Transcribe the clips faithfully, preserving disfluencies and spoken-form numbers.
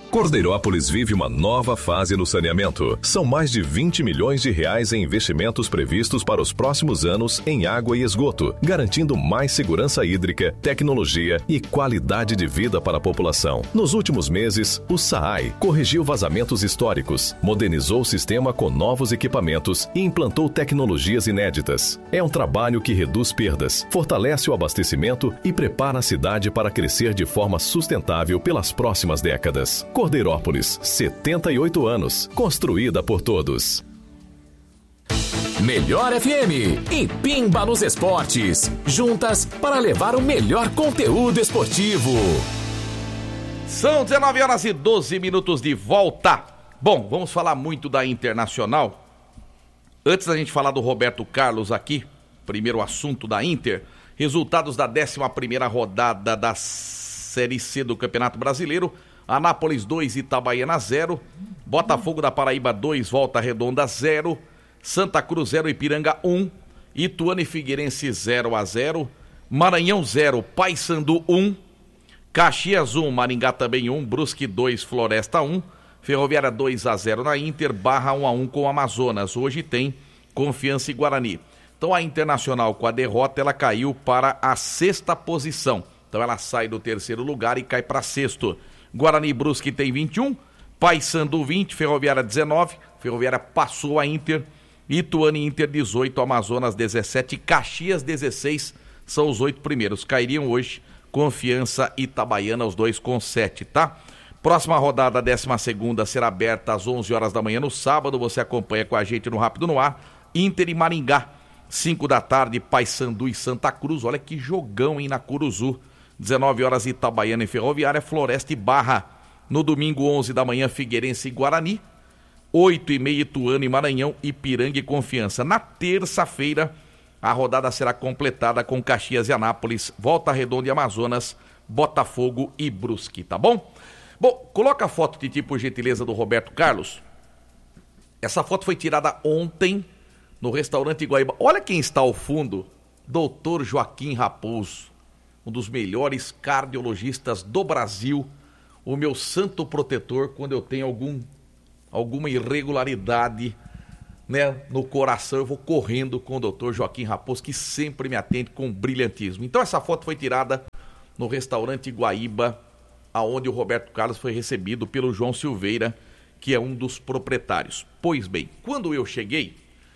Cordeirópolis vive uma nova fase no saneamento. São mais de vinte milhões de reais em investimentos previstos para os próximos anos em água e esgoto, garantindo mais segurança hídrica, tecnologia e qualidade de vida para a população. Nos últimos meses, o SAAI corrigiu vazamentos históricos, modernizou o sistema com novos equipamentos e implantou tecnologias inéditas. É um trabalho que reduz perdas, fortalece o abastecimento e prepara a cidade para crescer de forma sustentável pelas próximas décadas. Cordeirópolis, setenta e oito anos, construída por todos. Melhor F M e Pimba nos Esportes, juntas para levar o melhor conteúdo esportivo. São dezenove horas e doze minutos de volta. Bom, vamos falar muito da Internacional. Antes da gente falar do Roberto Carlos aqui, primeiro assunto da Inter, resultados da décima primeira rodada da Série C do Campeonato Brasileiro. Anápolis dois, Itabaiana zero, Botafogo da Paraíba dois, Volta Redonda zero, Santa Cruz zero, Ipiranga um, Ituano e Figueirense zero a zero, Maranhão zero, Paysandu um, Caxias um, Maringá também um, Brusque dois, Floresta um, Ferroviária dois a zero na Inter, Barra um a um com o Amazonas. Hoje tem Confiança e Guarani. Então a Internacional, com a derrota, ela caiu para a sexta posição. Então ela sai do terceiro lugar e cai para sexto. Guarani e Brusque tem vinte e um, Paysandu vinte, Ferroviária dezenove, Ferroviária passou a Inter, Ituano e Inter dezoito, Amazonas dezessete, Caxias dezesseis, são os oito primeiros. Cairiam hoje Confiança e Itabaiana, os dois com sete, tá? Próxima rodada, décima segunda, será aberta às onze horas da manhã no sábado, você acompanha com a gente no Rápido no Ar, Inter e Maringá, cinco da tarde, Paysandu e Santa Cruz, olha que jogão, hein, na Curuzu. dezenove horas, Itabaiana e Ferroviária, Floresta e Barra. No domingo, onze da manhã, Figueirense e Guarani. oito e meia, Ituano e Maranhão, Ipiranga e Confiança. Na terça-feira, a rodada será completada com Caxias e Anápolis, Volta Redonda e Amazonas, Botafogo e Brusque, tá bom? Bom, coloca a foto, Titi, por gentileza, do Roberto Carlos. Essa foto foi tirada ontem no restaurante Guaíba. Olha quem está ao fundo, doutor Joaquim Raposo. Um dos melhores cardiologistas do Brasil, o meu santo protetor quando eu tenho algum, alguma irregularidade, né, no coração, eu vou correndo com o doutor Joaquim Raposo, que sempre me atende com brilhantismo. Então essa foto foi tirada no restaurante Guaíba, aonde o Roberto Carlos foi recebido pelo João Silveira, que é um dos proprietários. Pois bem, quando eu cheguei,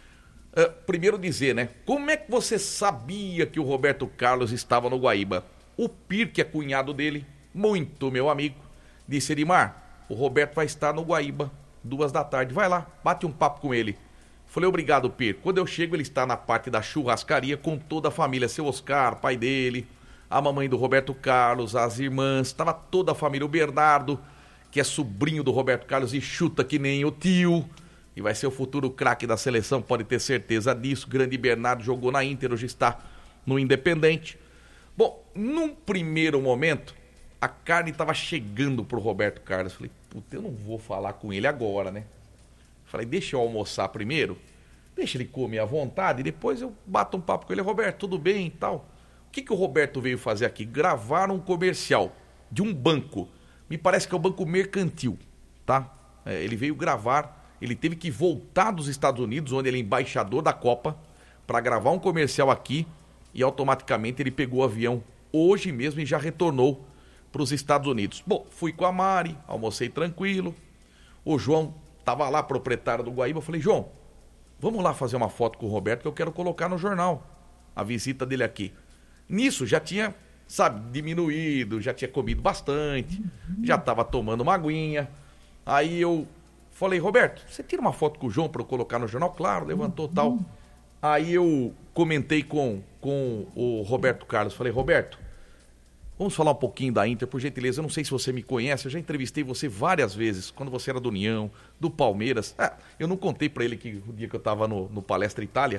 Uh, primeiro dizer, né? Como é que você sabia que o Roberto Carlos estava no Guaíba? O Pir, que é cunhado dele, muito meu amigo, disse: Edmar, o Roberto vai estar no Guaíba, duas da tarde. Vai lá, bate um papo com ele. Falei: obrigado, Pir. Quando eu chego, ele está na parte da churrascaria com toda a família. Seu Oscar, pai dele, a mamãe do Roberto Carlos, as irmãs, estava toda a família. O Bernardo, que é sobrinho do Roberto Carlos e chuta que nem o tio. E vai ser o futuro craque da seleção, pode ter certeza disso. Grande Bernardo jogou na Inter, hoje está no Independente. Bom, num primeiro momento, a carne estava chegando pro Roberto Carlos. Falei: puta, eu não vou falar com ele agora, né? Falei: deixa eu almoçar primeiro, deixa ele comer à vontade, e depois eu bato um papo com ele. Roberto, tudo bem e tal? O que, que o Roberto veio fazer aqui? Gravar um comercial de um banco. Me parece que é o Banco Mercantil, tá? É, ele veio gravar... Ele teve que voltar dos Estados Unidos, onde ele é embaixador da Copa, para gravar um comercial aqui, e automaticamente ele pegou o avião hoje mesmo e já retornou para os Estados Unidos. Bom, fui com a Mari, almocei tranquilo. O João estava lá, proprietário do Guaíba. Eu falei: João, vamos lá fazer uma foto com o Roberto que eu quero colocar no jornal, a visita dele aqui. Nisso já tinha, sabe, diminuído, já tinha comido bastante, já estava tomando uma aguinha. Aí eu falei: Roberto, você tira uma foto com o João para eu colocar no jornal? Claro, levantou tal. Aí eu comentei com, com o Roberto Carlos, falei: Roberto, vamos falar um pouquinho da Inter, por gentileza. Eu não sei se você me conhece, eu já entrevistei você várias vezes, quando você era do União, do Palmeiras. Ah, eu não contei para ele que o dia que eu estava no, no Palestra Itália,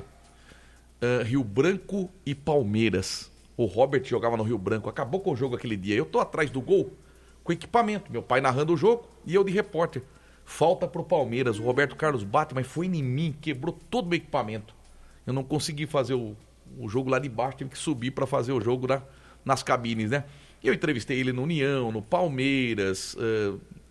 uh, Rio Branco e Palmeiras. O Robert jogava no Rio Branco, acabou com o jogo aquele dia. Eu tô atrás do gol com equipamento, meu pai narrando o jogo e eu de repórter. Falta pro Palmeiras, o Roberto Carlos bate, mas foi em mim, quebrou todo o meu equipamento. Eu não consegui fazer o, o jogo lá de baixo, tive que subir para fazer o jogo na, nas cabines, né? E eu entrevistei ele no União, no Palmeiras, uh,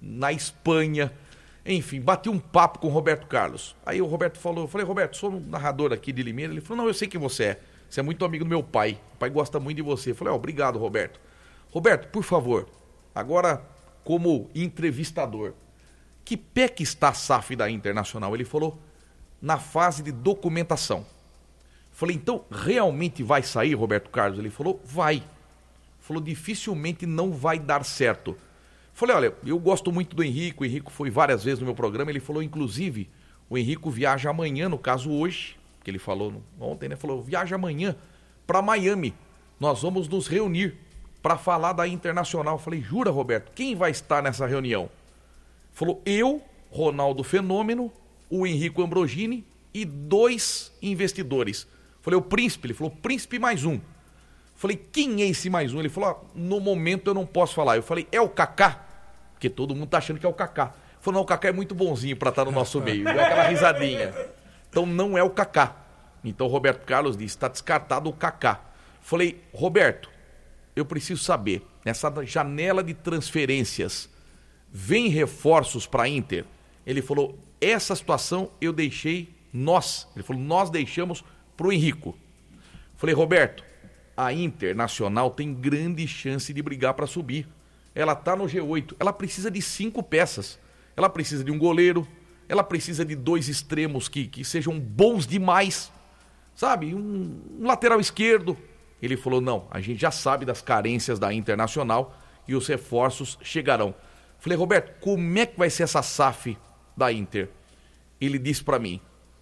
na Espanha. Enfim, bati um papo com o Roberto Carlos. Aí o Roberto falou, eu falei, Roberto, sou um narrador aqui de Limeira. Ele falou, não, eu sei quem você é. Você é muito amigo do meu pai. O pai gosta muito de você. Eu falei, ó, oh, obrigado, Roberto. Roberto, por favor, agora como entrevistador, que pé que está a S A F da Internacional? Ele falou, na fase de documentação. Eu falei, então realmente vai sair, Roberto Carlos? Ele falou, vai. Falou, dificilmente não vai dar certo. Eu falei, olha, eu gosto muito do Henrico, o Henrico foi várias vezes no meu programa, ele falou, inclusive, o Henrico viaja amanhã, no caso hoje, que ele falou ontem, né? Falou, viaja amanhã para Miami, nós vamos nos reunir para falar da Internacional. Eu falei, jura, Roberto, quem vai estar nessa reunião? Falou, eu, Ronaldo Fenômeno, o Henrico Ambrogini e dois investidores. Falei, o Príncipe, ele falou, Príncipe mais um. Falei, quem é esse mais um? Ele falou, ah, no momento eu não posso falar. Eu falei, é o Kaká? Porque todo mundo tá achando que é o Kaká. Ele falou, não, o Kaká é muito bonzinho para estar no nosso meio. Deu aquela risadinha. Então não é o Kaká. Então o Roberto Carlos disse, está descartado o Kaká. Falei, Roberto, eu preciso saber, nessa janela de transferências, vem reforços para a Inter? Ele falou, essa situação eu deixei nós. Ele falou, nós deixamos para o Henrico. Falei, Roberto, a Internacional tem grande chance de brigar para subir. Ela está no G oito, ela precisa de cinco peças. Ela precisa de um goleiro, ela precisa de dois extremos que, que sejam bons demais, sabe? Um, um lateral esquerdo. Ele falou, não, a gente já sabe das carências da Internacional e os reforços chegarão. Falei, Roberto, como é que vai ser essa S A F da Inter? Ele disse para mim,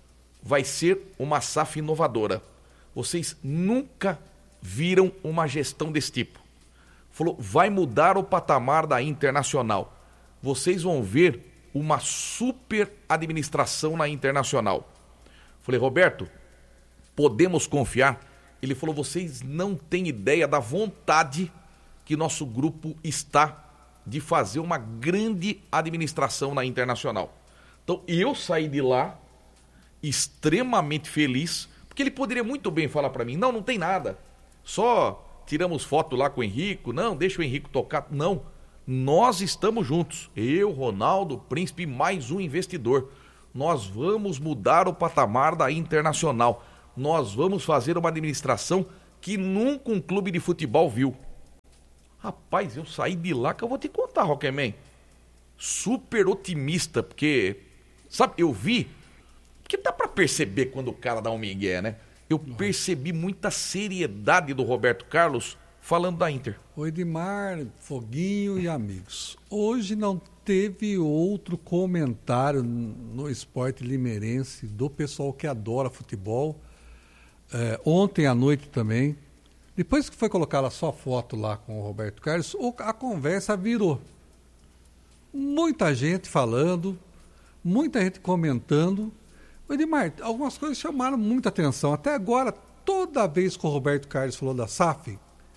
vai ser uma S A F inovadora. Vocês nunca viram uma gestão desse tipo. Falou, vai mudar o patamar da Internacional. Vocês vão ver uma super administração na Internacional. Falei, Roberto, podemos confiar? Ele falou, vocês não têm ideia da vontade que nosso grupo está de fazer uma grande administração na Internacional. Então, eu saí de lá extremamente feliz, porque ele poderia muito bem falar para mim, não, não tem nada. Só tiramos foto lá com o Henrico, não, deixa o Henrico tocar. Não, nós estamos juntos, eu, Ronaldo, Príncipe, mais um investidor. Nós vamos mudar o patamar da Internacional. Nós vamos fazer uma administração que nunca um clube de futebol viu. Rapaz, eu saí de lá que eu vou te contar, Rockman. Super otimista, porque, sabe, eu vi, porque dá pra perceber quando o cara dá um migué, né? Eu percebi muita seriedade do Roberto Carlos falando da Inter. O Edmar, Foguinho e amigos. Hoje não teve outro comentário no esporte limeirense do pessoal que adora futebol. É, ontem à noite também. Depois que foi colocada só foto lá com o Roberto Carlos, a conversa virou. Muita gente falando, muita gente comentando. Edmar, algumas coisas chamaram muita atenção. Até agora, toda vez que o Roberto Carlos falou da S A F,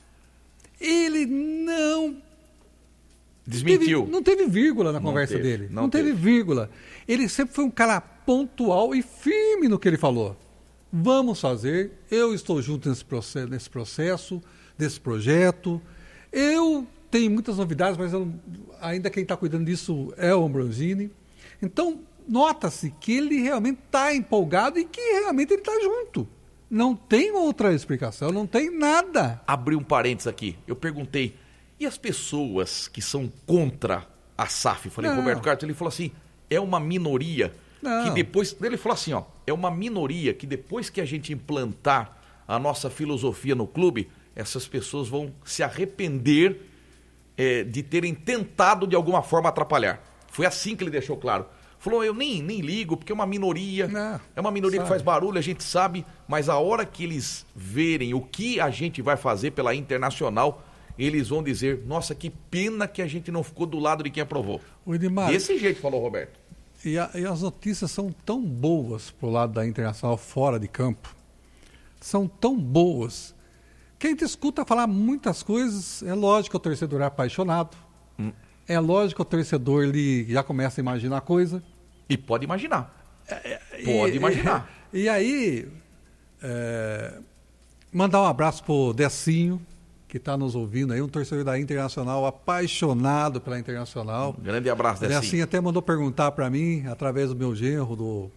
ele não... Desmentiu. Teve, não teve vírgula na não conversa teve, dele. Não, não teve. teve vírgula. Ele sempre foi um cara pontual e firme no que ele falou. Vamos fazer, eu estou junto nesse processo, nesse processo, desse projeto. Eu tenho muitas novidades, mas eu, ainda quem está cuidando disso é o Ambrosini. Então, nota-se que ele realmente está empolgado e que realmente ele está junto. Não tem outra explicação, não tem nada. Abri um parênteses aqui. Eu perguntei, e as pessoas que são contra a S A F? Falei, não. Roberto Carlos, ele falou assim, é uma minoria não. que depois... Ele falou assim, ó, é uma minoria que depois que a gente implantar a nossa filosofia no clube, essas pessoas vão se arrepender é, de terem tentado de alguma forma atrapalhar. Foi assim que ele deixou claro. Falou, eu nem, nem ligo, porque é uma minoria, não, é uma minoria sabe. que faz barulho, a gente sabe, mas a hora que eles verem o que a gente vai fazer pela Internacional, eles vão dizer, nossa, que pena que a gente não ficou do lado de quem aprovou. O Edmar, desse jeito, falou Roberto. E, a, e as notícias são tão boas pro lado da Internacional fora de campo, são tão boas, que a gente escuta falar muitas coisas, é lógico que o torcedor é apaixonado, hum. é lógico que o torcedor ele já começa a imaginar coisa. E pode imaginar. É, pode e, imaginar. E, e aí, é, mandar um abraço pro Decinho, que está nos ouvindo aí, um torcedor da Internacional, apaixonado pela Internacional. Um grande abraço, Ele Decinho. assim até mandou perguntar para mim, através do meu genro, do,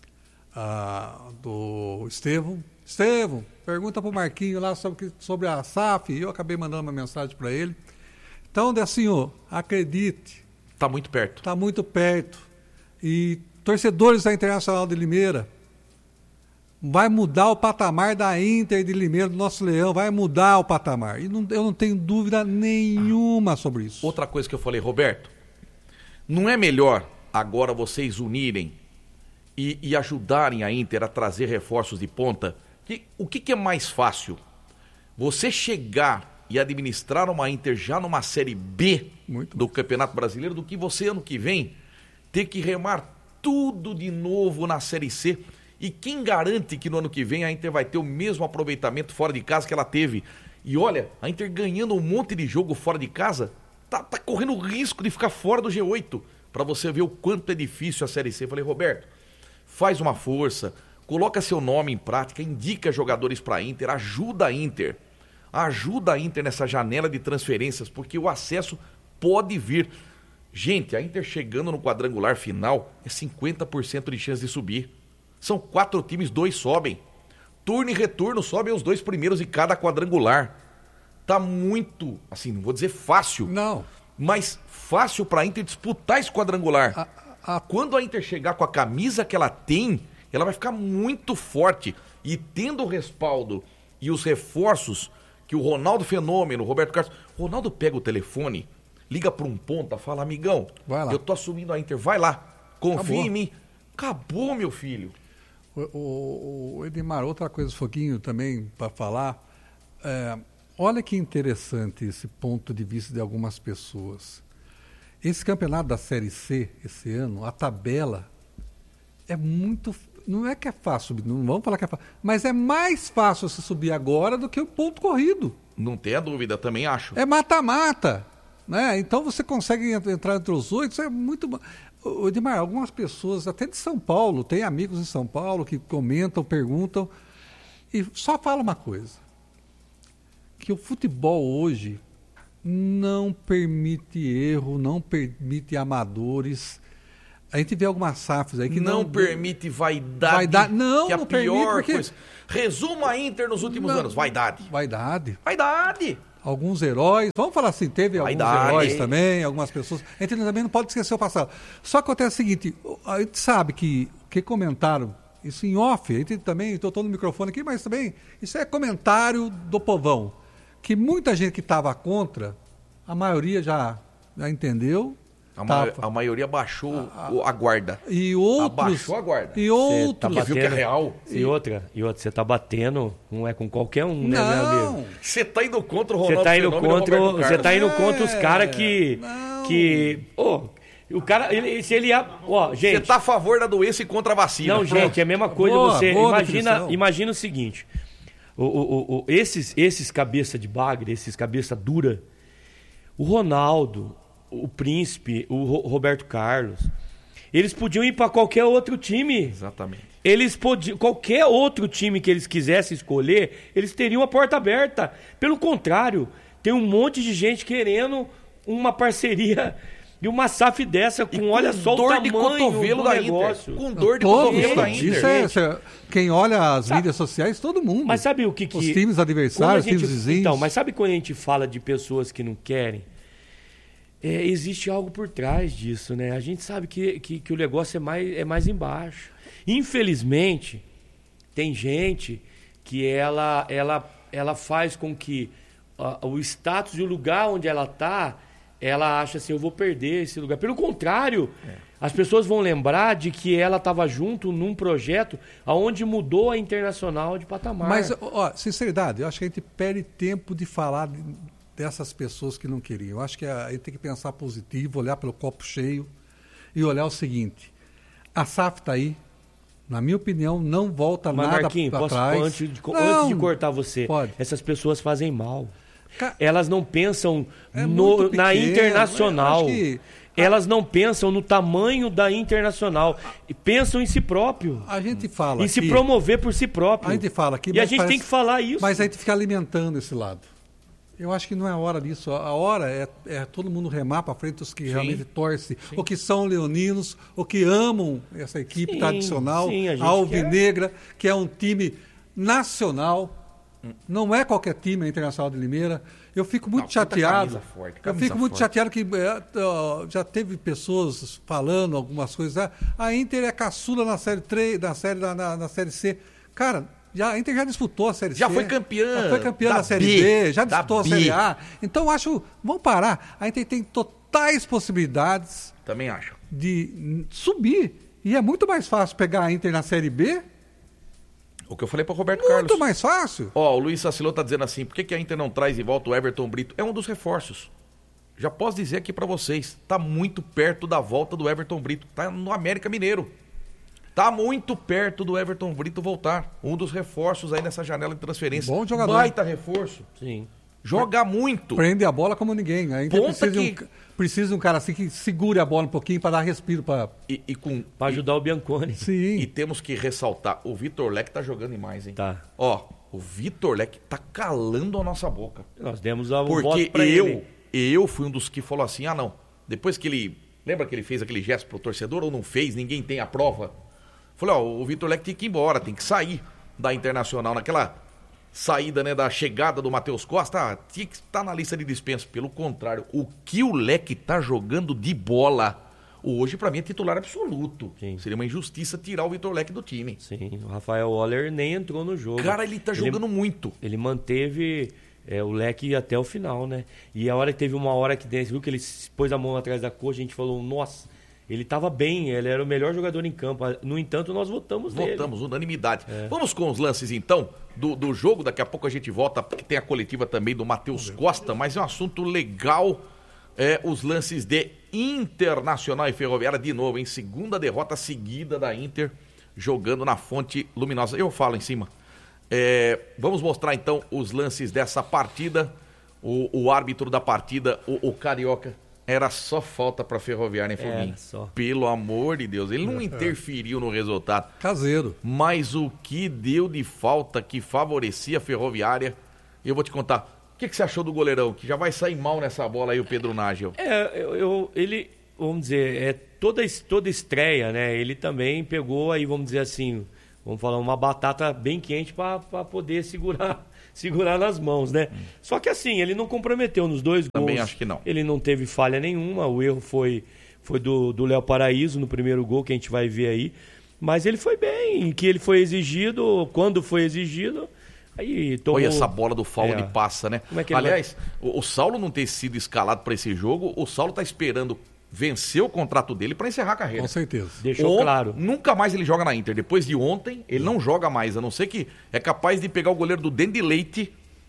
ah, do Estevão. Estevão, pergunta para o Marquinho lá sobre, sobre a S A F, e eu acabei mandando uma mensagem para ele. Então, Decinho, acredite. Está muito perto. Está muito perto. E torcedores da Internacional de Limeira, vai mudar o patamar da Inter de Limeira, do nosso Leão, vai mudar o patamar. E não, eu não tenho dúvida nenhuma sobre isso. Outra coisa que eu falei, Roberto, não é melhor agora vocês unirem e, e ajudarem a Inter a trazer reforços de ponta? Que, o que, que é mais fácil? Você chegar e administrar uma Inter já numa Série B Muito do bom. Campeonato Brasileiro do que você, ano que vem, ter que remar tudo de novo na Série C. E quem garante que no ano que vem a Inter vai ter o mesmo aproveitamento fora de casa que ela teve? E olha, a Inter ganhando um monte de jogo fora de casa, tá, tá correndo o risco de ficar fora do G oito. Para você ver o quanto é difícil a Série C. Eu falei, Roberto, faz uma força, coloca seu nome em prática, indica jogadores para a Inter, ajuda a Inter. Ajuda a Inter nessa janela de transferências, porque o acesso pode vir. Gente, a Inter chegando no quadrangular final é cinquenta por cento de chance de subir. São quatro times, dois sobem. Turno e retorno sobem os dois primeiros de cada quadrangular. Tá muito, assim, não vou dizer fácil. Não. Mas fácil para a Inter disputar esse quadrangular. A, a... Quando a Inter chegar com a camisa que ela tem, ela vai ficar muito forte. E tendo o respaldo e os reforços que o Ronaldo Fenômeno, o Roberto Carlos... Ronaldo pega o telefone, liga para um ponta, fala, amigão, vai lá. Eu tô assumindo a Inter, vai lá, confia Acabou. em mim. Acabou, meu filho. O, o, o Edmar, outra coisa, Foguinho, também para falar. É, olha que interessante esse ponto de vista de algumas pessoas. Esse campeonato da Série C, esse ano, a tabela é muito... Não é que é fácil subir, não vamos falar que é fácil, mas é mais fácil você subir agora do que o ponto corrido. Não tenha dúvida, também acho. É mata-mata, né? Então você consegue entrar entre os oito, isso é muito bom. O Edmar, algumas pessoas, até de São Paulo, tem amigos em São Paulo que comentam, perguntam, e só fala uma coisa, que o futebol hoje não permite erro, não permite amadores. A gente vê algumas S A Fs aí que não... Não permite vaidade, Vaidade- não, que é a não permite, pior porque- coisa. Resuma a Inter nos últimos Não. anos, vaidade. Vaidade. Vaidade. Alguns heróis, vamos falar assim, teve alguns Vaidade. heróis também, algumas pessoas. A gente também não pode esquecer o passado. Só que acontece o seguinte, a gente sabe que o que comentaram, isso em off, a gente também, estou todo no microfone aqui, mas também, isso é comentário do povão. Que muita gente que estava contra, a maioria já, já entendeu. A, tá, ma- a maioria baixou a, a guarda. E outros. Abaixou a guarda. E Você outros. tá Porque viu que é batendo- real. E outra, e outra, você tá batendo, não é com qualquer um, né, meu Não. amigo? Você tá indo contra o Você Ronaldo tá indo Fenômeno e o contra, Roberto você Carlos. tá indo É, contra os caras que não. que, ô, o cara, ele, se ele ia, ó, Você gente, tá a favor da doença e contra a vacina. não, gente, é a mesma coisa. Boa, você boa imagina, definição. imagina o seguinte: o, o, o, o- esses, esses cabeça de bagre, esses cabeça dura, o Ronaldo, o Príncipe, o Ro- Roberto Carlos, eles podiam ir para qualquer outro time. Exatamente. Eles podiam, qualquer outro time que eles quisessem escolher, eles teriam a porta aberta. Pelo contrário, tem um monte de gente querendo uma parceria e uma S A F dessa com, E olha com só dor o de tamanho cotovelo do da negócio. Inter. Com dor de Todos, cotovelo da isso Inter. é, isso é- quem olha as Sabe- mídias sociais, todo mundo. Mas sabe o que que... Os times quando a adversários, gente- times vizinhos. Então, mas sabe quando a gente fala de pessoas que não querem? É, existe algo por trás disso, né? A gente sabe que, que, que o negócio é mais, é mais embaixo. Infelizmente, tem gente que ela, ela, ela faz com que uh, o status e o lugar onde ela está, ela acha assim, eu vou perder esse lugar. Pelo contrário, é. as pessoas vão lembrar de que ela estava junto num projeto onde mudou a Internacional de patamar. Mas, ó, sinceridade, eu acho que a gente perde tempo de falar de, dessas pessoas que não queriam. Eu acho que a, a gente tem que pensar positivo, olhar pelo copo cheio e olhar o seguinte, a S A F está aí, na minha opinião, não volta Mas, nada Marquinhos, para posso, trás. antes, de, Não, antes de cortar você, pode. essas pessoas fazem mal. Ca- Elas não pensam É no- muito na pequeno, Internacional. eu acho que- Elas não pensam no tamanho da Internacional. E pensam em si próprio. A gente fala Em se aqui- promover por si próprio. A gente fala aqui, E a mas gente parece- tem que falar isso. Mas a gente fica alimentando esse lado. Eu acho que não é a hora disso. A hora é, é todo mundo remar para frente, os que sim, realmente torcem, sim, ou que são leoninos, ou que amam essa equipe sim, tradicional, sim, a, a Alvinegra, quer... que é um time nacional. Não é qualquer time a Internacional de Limeira. Eu fico muito não, chateado. Forte, eu fico muito forte. chateado que uh, já teve pessoas falando algumas coisas. Ah, a Inter é caçula na série três, na série na, na, na série C. Cara, já, a Inter já disputou a série já C. Foi campeã já foi campeã da, da série B, B, já disputou a série A. Então acho, vamos parar. A Inter tem totais possibilidades. Também acho. De subir. E é muito mais fácil pegar a Inter na série B. O que eu falei para o Roberto Muito Carlos. Muito mais fácil. Ó, o Luiz Sacilô tá dizendo assim, por que, que a Inter não traz de volta o Everton Brito? É um dos reforços. Já posso dizer aqui para vocês, tá muito perto da volta do Everton Brito. Tá no América Mineiro. Tá muito perto do Everton Brito voltar. Um dos reforços aí nessa janela de transferência. Bom jogador. Baita reforço. Sim. Joga muito. Prende a bola como ninguém. A Inter precisa, que... de um, precisa de um cara assim que segure a bola um pouquinho para dar respiro para e, e com para ajudar e... o Bianconi. Sim. E temos que ressaltar, o Vitor Leque tá jogando demais, hein? Tá. Ó, o Vitor Leque tá calando a nossa boca. Nós demos a um Porque voto pra eu, ele. eu fui um dos que falou assim: "Ah, não. Depois que ele, lembra que ele fez aquele gesto pro torcedor ou não fez, ninguém tem a prova?" Falei, ó, o Vitor Leque tem que ir embora, tem que sair da Internacional naquela saída, né, da chegada do Matheus Costa, ah, tinha que estar na lista de dispensa. Pelo contrário, o que o Leque tá jogando de bola hoje, pra mim, é titular absoluto. Sim. Seria uma injustiça tirar o Vitor Leque do time. Sim, o Rafael Waller nem entrou no jogo. Cara, ele tá jogando ele, muito. Ele manteve é, o Leque até o final, né? E a hora que teve uma hora que viu que ele pôs a mão atrás da coxa, a gente falou, nossa, ele estava bem, ele era o melhor jogador em campo. No entanto, nós votamos nele. Votamos, unanimidade. É. Vamos com os lances, então, do, do jogo. Daqui a pouco a gente volta, porque tem a coletiva também do Matheus Costa, mas é um assunto legal, é, os lances de Internacional e Ferroviária, de novo, em segunda derrota seguida da Inter, jogando na Fonte Luminosa. Eu falo em cima. É, vamos mostrar, então, os lances dessa partida. O, o árbitro da partida, o, o Carioca, era só falta pra Ferroviária, hein, Foguinho? Só. Pelo amor de Deus, ele não é. interferiu no resultado. Caseiro. Mas o que deu de falta que favorecia a Ferroviária, eu vou te contar. O que, que você achou do goleirão? Que já vai sair mal nessa bola aí, o Pedro Nágel. É, eu, eu, ele, vamos dizer, é toda, toda estreia, né? Ele também pegou aí, vamos dizer assim, vamos falar, uma batata bem quente pra, pra poder segurar... segurar nas mãos, né? Hum. Só que assim, ele não comprometeu nos dois gols. Também acho que não. Ele não teve falha nenhuma, o erro foi, foi do, do Léo Paraíso no primeiro gol, que a gente vai ver aí. Mas ele foi bem, em que ele foi exigido, quando foi exigido, aí tomou... Olha essa bola do Fauno é. passa, né? Como é que Aliás, vai... o, o Saulo não ter sido escalado para esse jogo, o Saulo tá esperando vencer o contrato dele para encerrar a carreira. Com certeza. Deixou Ou, claro. Nunca mais ele joga na Inter. Depois de ontem, ele não joga mais, a não ser que é capaz de pegar o goleiro do Dende Leite,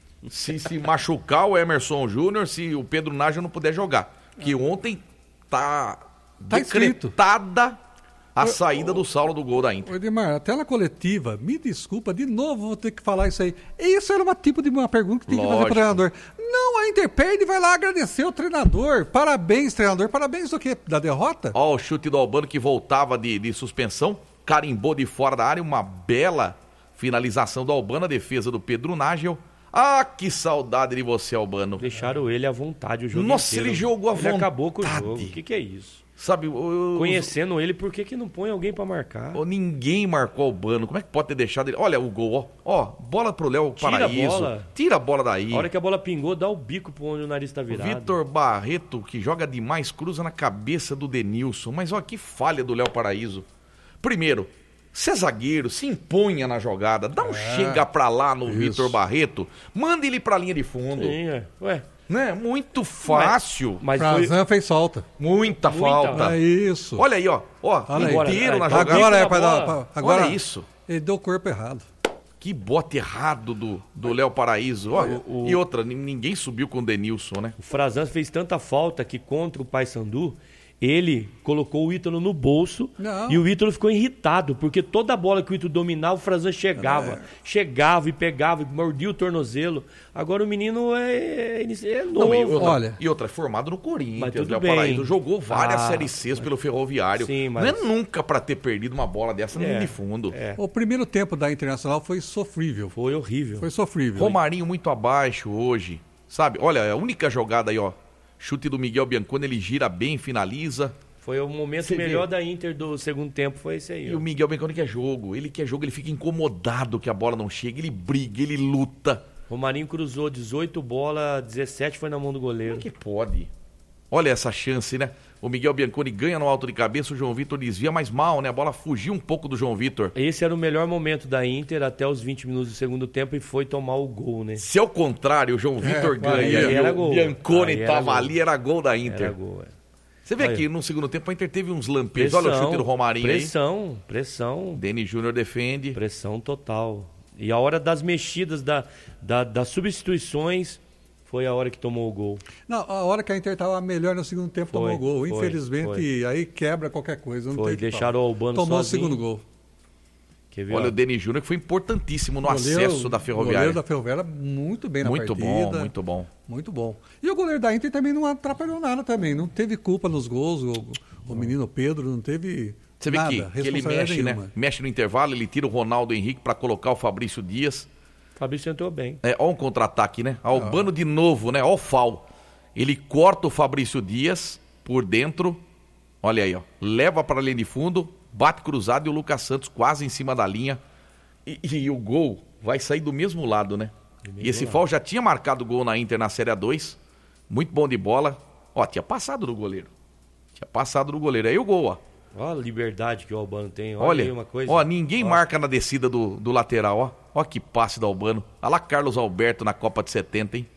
se se machucar o Emerson Júnior, se o Pedro Nágel não puder jogar. Que ontem tá, tá decretada a saída do Saulo do gol da Inter. Ô Edmar, até na coletiva, me desculpa, de novo vou ter que falar isso aí. Isso era uma tipo de uma pergunta que tem que fazer pro treinador. Não, a Inter perde e vai lá agradecer o treinador. Parabéns, treinador. Parabéns do quê? Da derrota? Ó, o chute do Albano que voltava de, de suspensão, carimbou de fora da área, uma bela finalização do Albano, a defesa do Pedro Nágel. Ah, que saudade de você, Albano. Deixaram ele à vontade o jogo Nossa, inteiro. ele jogou à ele vontade. Ele acabou com o jogo. O que, que é isso? Sabe, eu, conhecendo ele, por que, que não põe alguém pra marcar? Ninguém marcou o Albano. Como é que pode ter deixado ele? Olha o gol, ó. Ó, bola pro Léo Paraíso. Tira a bola. Tira a bola daí. A hora que a bola pingou, dá o bico pro onde o nariz tá virado. Vitor Barreto, que joga demais, cruza na cabeça do Denilson. Mas ó, que falha do Léo Paraíso. Primeiro, se é zagueiro, se imponha na jogada. Dá um é, chega pra lá no Vitor Barreto. Manda ele pra linha de fundo. Sim, é. Ué. Né? Muito fácil. Mas, mas Frazan foi... fez falta. Muita, Muita falta. É isso. Olha aí, ó. Ó, Olha inteiro aí. na agora, jogada. Agora é pra dar... Pra, agora Olha isso. Ele deu o corpo errado. Que bote errado do, do Léo Paraíso. Ó, o, o... E outra, ninguém subiu com o Denilson, né? O Frazan fez tanta falta que contra o Paysandu, ele colocou o Ítalo no bolso. Não. E o Ítalo ficou irritado, porque toda bola que o Ítalo dominava, o Frazan chegava. É. Chegava e pegava, e mordia o tornozelo. Agora o menino é, é novo. Não, e, outra, Olha. e outra, é formado no Corinthians, Léo bem. Paraíso. Jogou várias ah, Série Cs pelo Ferroviário. Sim, mas... Não é nunca pra ter perdido uma bola dessa no é. de fundo. É. O primeiro tempo da Internacional foi sofrível. Foi horrível. Foi sofrível. Romarinho muito abaixo hoje. sabe? Olha, a única jogada aí, ó, chute do Miguel Bianconi, ele gira bem, finaliza. Foi o momento Você melhor vê. da Inter do segundo tempo, foi esse aí. E ó. o Miguel Bianconi quer jogo, ele quer jogo, ele fica incomodado que a bola não chega, ele briga, ele luta. Romarinho cruzou dezoito bolas, dezessete foi na mão do goleiro. Como é que pode? Olha essa chance, né? O Miguel Bianconi ganha no alto de cabeça, o João Vitor desvia, mas mal, né? A bola fugiu um pouco do João Vitor. Esse era o melhor momento da Inter até os vinte minutos do segundo tempo e foi tomar o gol, né? Se ao contrário, o João Vitor é, ganha e era o gol. Bianconi tava ali, era gol da Inter. Era gol, é. Você vê Olha, aqui, no segundo tempo, a Inter teve uns lampejos. Pressão, Olha o chute do Romarinho pressão, aí. Pressão, pressão. Denis Júnior defende. Pressão total. E a hora das mexidas, da, da, das substituições, foi a hora que tomou o gol. Não, a hora que a Inter estava melhor no segundo tempo, foi, tomou o gol. Foi, Infelizmente, foi. aí quebra qualquer coisa. Não foi, deixaram o Albano Tomou sozinho. o segundo gol. Quer ver, Olha, ó. o Denis Júnior que foi importantíssimo no goleiro, acesso da Ferroviária. O goleiro da Ferroviária muito bem na muito partida. Muito bom, muito bom. Muito bom. E o goleiro da Inter também não atrapalhou nada também. Não teve culpa nos gols. O, o menino Pedro não teve Você vê nada, que, que ele mexe, nenhuma. né? Mexe no intervalo, ele tira o Ronaldo Henrique para colocar o Fabrício Dias. O Fabrício entrou bem. É, ó um contra-ataque, né? Albano ah. de novo, né? Ó o Fal. Ele corta o Fabrício Dias por dentro. Olha aí, ó. Leva para a linha de fundo, bate cruzado e o Lucas Santos quase em cima da linha. E, e o gol vai sair do mesmo lado, né? E esse Fal já tinha marcado gol na Inter na Série A dois. Muito bom de bola. Ó, tinha passado do goleiro. Tinha passado do goleiro. Aí o gol, ó. Olha a liberdade que o Albano tem. Olha, Olha aí uma coisa. Ó, ninguém ó. marca na descida do, do lateral, ó. Ó que passe do Albano. Olha lá Carlos Alberto na Copa de setenta, hein?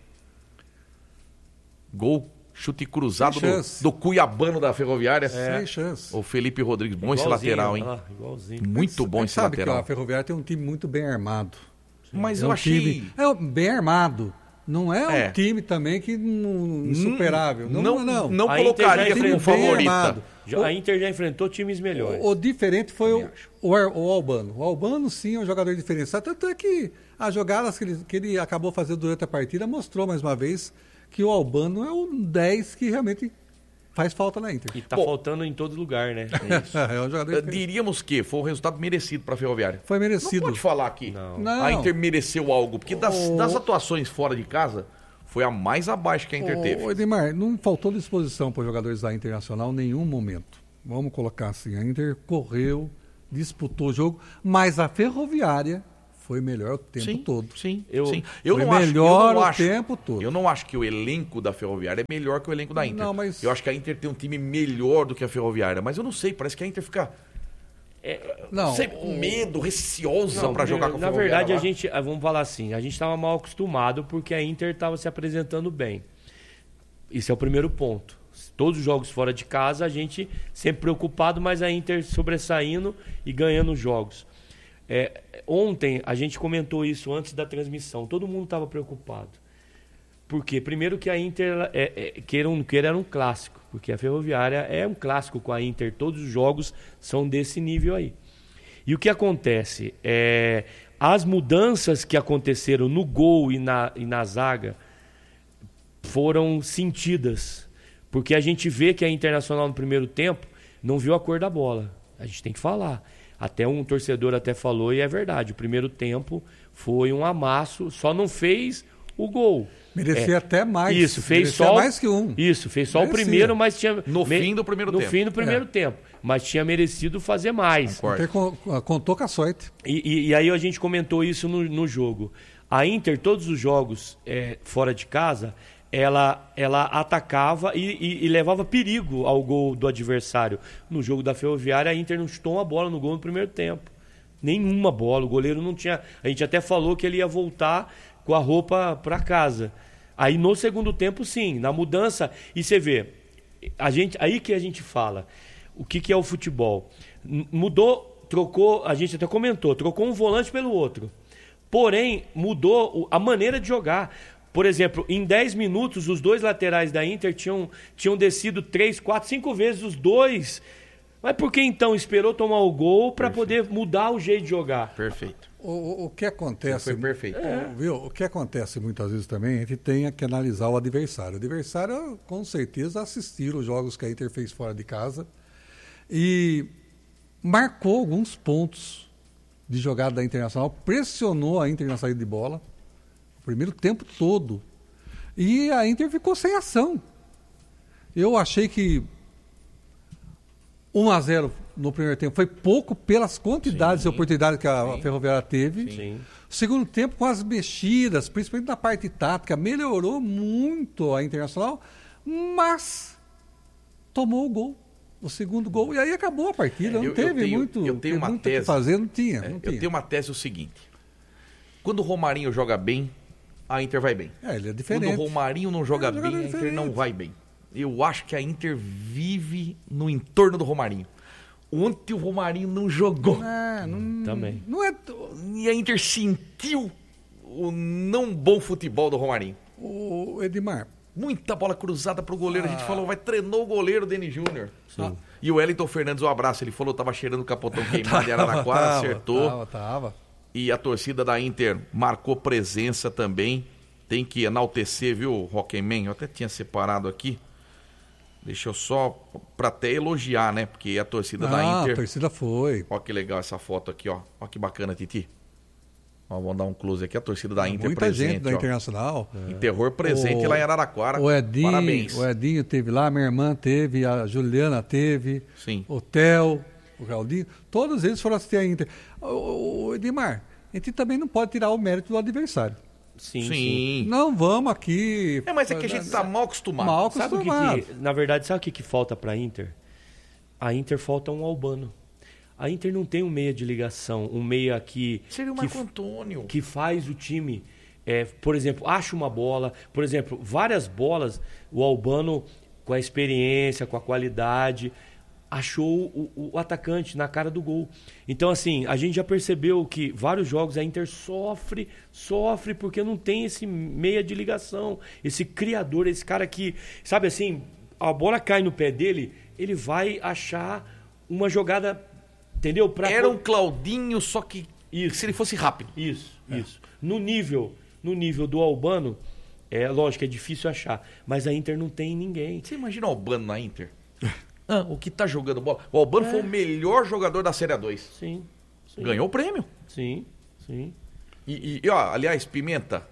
Gol, chute cruzado do, do Cuiabano da Ferroviária. É. Sem chance. O Felipe Rodrigues, bom esse lateral, hein? Lá, igualzinho. Muito Mas, bom esse sabe lateral. Que a Ferroviária tem um time muito bem armado. Mas é eu um achei... Time, é bem armado. Não é, é um time também que não, insuperável. Não, não, não. não colocaria como favorita. A Inter já enfrentou times melhores. O, o diferente foi o, o, o Albano. O Albano, sim, é um jogador diferenciado. Tanto é que as jogadas que ele, que ele acabou fazendo durante a partida mostrou mais uma vez que o Albano é um dez que realmente faz falta na Inter. E tá Bom, faltando em todo lugar, né? É isso. é um jogador Diríamos que foi um resultado merecido para a Ferroviária. Foi merecido. Não pode falar aqui. Não. Não. A Inter mereceu algo, porque das, o... das atuações fora de casa, foi a mais abaixo que a Inter o... teve. O Edmar, não faltou disposição para os jogadores da Internacional em nenhum momento. Vamos colocar assim, a Inter correu, disputou o jogo, mas a Ferroviária foi melhor o tempo sim, todo. Sim, eu, sim. Eu foi não melhor acho, eu não o acho, tempo todo. Eu não acho que o elenco da Ferroviária é melhor que o elenco da Inter. Não, mas... Eu acho que a Inter tem um time melhor do que a Ferroviária, mas eu não sei, parece que a Inter fica é, não, sempre com medo, receosa para jogar com a Na Ferroviária. verdade, lá. a gente, vamos falar assim, a gente estava mal acostumado porque a Inter estava se apresentando bem. Esse é o primeiro ponto. Todos os jogos fora de casa, a gente sempre preocupado, mas a Inter sobressaindo e ganhando jogos. É, ontem a gente comentou isso antes da transmissão. Todo mundo estava preocupado. Por quê? Primeiro que a Inter, é, é, queira ou não queira, era um clássico. Porque a Ferroviária é um clássico com a Inter. Todos os jogos são desse nível aí. E o que acontece? É, as mudanças que aconteceram no gol e na, e na zaga foram sentidas. Porque a gente vê que a Internacional no primeiro tempo não viu a cor da bola. A gente tem que falar. Até um torcedor até falou, e é verdade, o primeiro tempo foi um amasso, só não fez o gol. Merecia é, até mais. Isso, fez Merecia só mais que um. Isso, fez só Merecia. o primeiro, mas tinha no me, fim do primeiro no tempo. fim do primeiro é. tempo, mas tinha merecido fazer mais. Inter contou com a sorte. E, e, e aí a gente comentou isso no, no jogo. A Inter, todos os jogos é, fora de casa, ela, ela atacava e, e, e levava perigo ao gol do adversário. No jogo da Ferroviária, a Inter não chutou uma bola no gol no primeiro tempo. Nenhuma bola. O goleiro não tinha... A gente até falou que ele ia voltar com a roupa para casa. Aí no segundo tempo, sim. Na mudança... E você vê, a gente, aí que a gente fala o que, que é o futebol. Mudou, trocou... A gente até comentou, trocou um volante pelo outro. Porém, mudou a maneira de jogar. Por exemplo, em dez minutos, os dois laterais da Inter tinham, tinham descido três, quatro, cinco vezes os dois. Mas por que então esperou tomar o gol para poder mudar o jeito de jogar? Perfeito. O, o que acontece... Foi perfeito. É. Viu? O que acontece muitas vezes também, a gente tem que analisar o adversário. O adversário, com certeza, assistiu os jogos que a Inter fez fora de casa e marcou alguns pontos de jogada da Internacional, pressionou a Inter na saída de bola. Primeiro tempo todo. E a Inter ficou sem ação. Eu achei que um a zero no primeiro tempo foi pouco pelas quantidades Sim, e oportunidades que a sim, Ferroviária teve. Sim. Segundo tempo, com as mexidas, principalmente na parte tática, melhorou muito a Internacional, mas tomou o gol, o segundo gol, e aí acabou a partida. É, não eu, teve eu tenho, muito, eu tenho uma muito tese. o que fazer, não tinha. É, não eu tinha. tenho uma tese o seguinte: quando o Romarinho joga bem, a Inter vai bem. É, ele é diferente. Quando o Romarinho não joga É, bem, jogador a Inter diferente. não vai bem. Eu acho que a Inter vive no entorno do Romarinho. Ontem o Romarinho não jogou. É, não, Também. não é E a Inter sentiu o não bom futebol do Romarinho. o Edmar. Muita bola cruzada pro goleiro. A gente Ah. falou, vai treinou o goleiro Denis Júnior. Ah. E o Wellington Fernandes, um abraço. Ele falou, tava cheirando o capotão queimado em Araraquara, Tava, acertou. Tava, tava. E a torcida da Inter marcou presença também. Tem que enaltecer, viu, Rockman? Eu até tinha separado aqui. Deixa eu só, pra até elogiar, né? Porque a torcida Ah, da Inter... a torcida foi. Ó que legal essa foto aqui, ó. Ó que bacana, Titi. Ó, vamos dar um close aqui. A torcida da Inter Muita presente, gente da ó. Internacional. Em terror presente O- lá em Araraquara. O Edinho, Parabéns. o Edinho teve lá, minha irmã teve, a Juliana teve, Sim. o Theo, o Claudinho, todos eles foram assistir a Inter. O, o, o Edmar, a gente também não pode tirar o mérito do adversário. Sim, Sim. sim. Não vamos aqui... É, mas é que a gente tá mal acostumado. Mal Sabe o que, acostumado. que- na verdade, sabe o que, que falta para a Inter? A Inter falta um Albano. A Inter não tem um meia de ligação, um meia que Seria o que, Marco Antônio. que faz o time, é, por exemplo, acha uma bola, por exemplo, várias bolas, o Albano com a experiência, com a qualidade, achou o, o atacante na cara do gol. Então, assim, a gente já percebeu que vários jogos a Inter sofre, sofre porque não tem esse meia de ligação, esse criador, esse cara que, sabe assim, a bola cai no pé dele, ele vai achar uma jogada, entendeu? Pra Era um Claudinho, só que Isso. se ele fosse rápido. Isso, isso. No nível, no nível do Albano, é lógico, é difícil achar, mas a Inter não tem ninguém. Você imagina o Albano na Inter? Ah, o que tá jogando bola? O Albano É. foi o melhor jogador da Série A dois. Sim. sim. Ganhou o prêmio. Sim, sim. E, e, ó, aliás, Pimenta,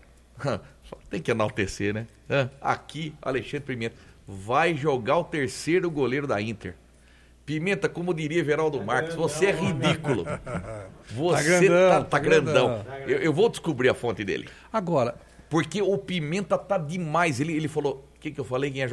só tem que enaltecer, né? Ah, Aqui, Alexandre Pimenta, vai jogar o terceiro goleiro da Inter. Pimenta, como diria Everaldo Marques, você é ridículo. Você tá grandão, tá, tá grandão. grandão. Eu, eu vou descobrir a fonte dele. Agora, Porque o Pimenta tá demais. Ele, ele falou, o que, que eu falei? Quem ia